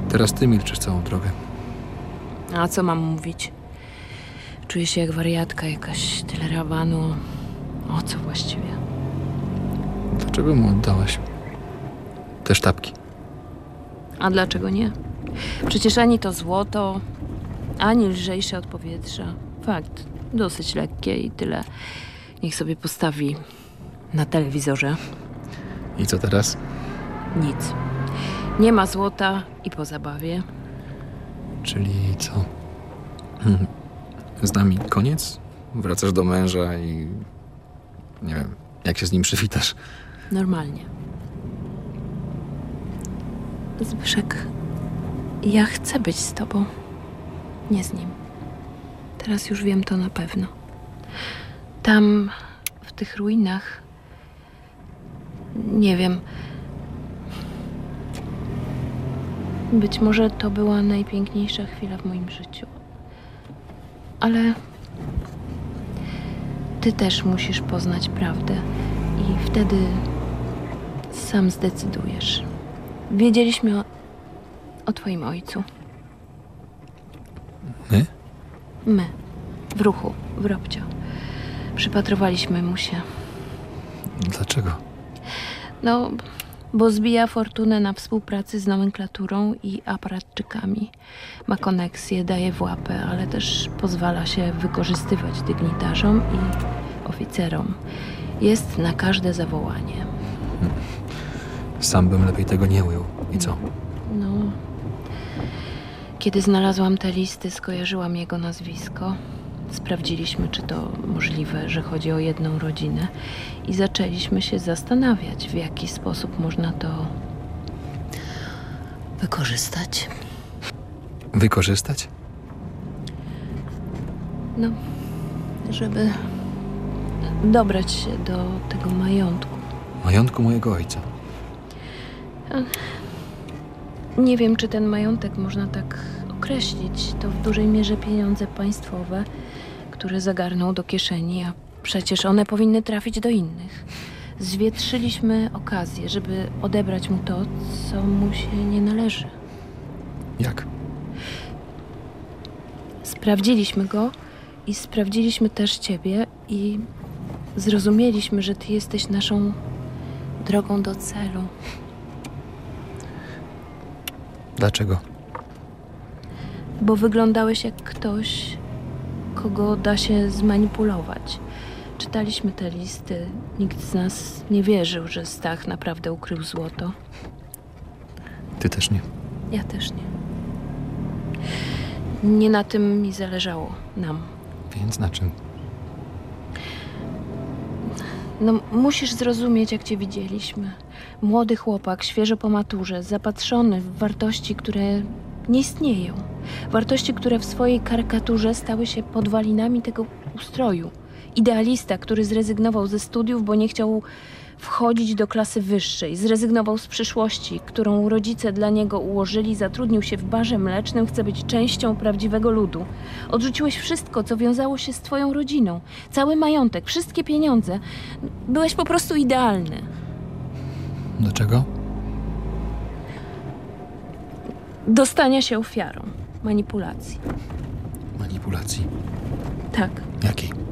Teraz ty milczysz całą drogę. A co mam mówić? Czuję się jak wariatka jakaś, tyle rawanu. O co właściwie? Dlaczego mu oddałaś te sztabki? A dlaczego nie? Przecież ani to złoto, ani lżejsze od powietrza. Fakt, dosyć lekkie i tyle. Niech sobie postawi na telewizorze. I co teraz? Nic. Nie ma złota i po zabawie. Czyli co? Z nami koniec? Wracasz do męża i... nie wiem, jak się z nim przywitasz? Normalnie. Zbyszek, ja chcę być z tobą. Nie z nim. Teraz już wiem to na pewno. Tam, w tych ruinach... Nie wiem. Być może to była najpiękniejsza chwila w moim życiu. Ale... ty też musisz poznać prawdę. I wtedy... sam zdecydujesz. Wiedzieliśmy o twoim ojcu. My? My. W ruchu, w Robcio. Przypatrowaliśmy mu się. Dlaczego? No, bo zbija fortunę na współpracy z nomenklaturą i aparatczykami. Ma koneksje, daje w łapę, ale też pozwala się wykorzystywać dygnitarzom i oficerom. Jest na każde zawołanie. Sam bym lepiej tego nie ujął. I co? No, kiedy znalazłam te listy, skojarzyłam jego nazwisko. Sprawdziliśmy, czy to możliwe, że chodzi o jedną rodzinę i zaczęliśmy się zastanawiać, w jaki sposób można to wykorzystać. Wykorzystać? No, żeby dobrać się do tego majątku. Majątku mojego ojca. Nie wiem, czy ten majątek można tak określić. To w dużej mierze pieniądze państwowe, które zagarnął do kieszeni, a przecież one powinny trafić do innych. Zwietrzyliśmy okazję, żeby odebrać mu to, co mu się nie należy. Jak? Sprawdziliśmy go i sprawdziliśmy też ciebie i zrozumieliśmy, że ty jesteś naszą drogą do celu. Dlaczego? Bo wyglądałeś jak ktoś, kogo da się zmanipulować. Czytaliśmy te listy. Nikt z nas nie wierzył, że Stach naprawdę ukrył złoto. Ty też nie. Ja też nie. Nie na tym mi zależało. Nam. Więc na czym? No, musisz zrozumieć, jak cię widzieliśmy. Młody chłopak, świeżo po maturze, zapatrzony w wartości, które nie istnieją. Wartości, które w swojej karykaturze stały się podwalinami tego ustroju. Idealista, który zrezygnował ze studiów, bo nie chciał wchodzić do klasy wyższej. Zrezygnował z przyszłości, którą rodzice dla niego ułożyli. Zatrudnił się w barze mlecznym, chce być częścią prawdziwego ludu. Odrzuciłeś wszystko, co wiązało się z twoją rodziną. Cały majątek, wszystkie pieniądze. Byłeś po prostu idealny. Do czego? Do stania się ofiarą manipulacji. Manipulacji. Tak. Jakiej?